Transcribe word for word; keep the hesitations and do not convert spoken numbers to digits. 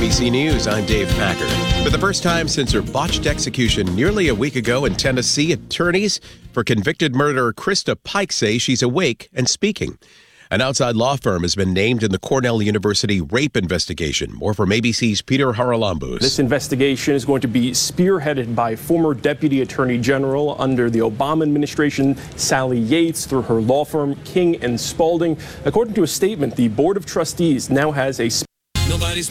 B C News, I'm Dave Packer. For the first time since her botched execution nearly a week ago in Tennessee, attorneys for convicted murderer Krista Pike say she's awake and speaking. An outside law firm has been named in the Cornell University rape investigation. More from A B C's Peter Haralambous. This investigation is going to be spearheaded by former Deputy Attorney General under the Obama administration, Sally Yates, through her law firm, King and Spalding. According to a statement, the Board of Trustees now has a... Nobody's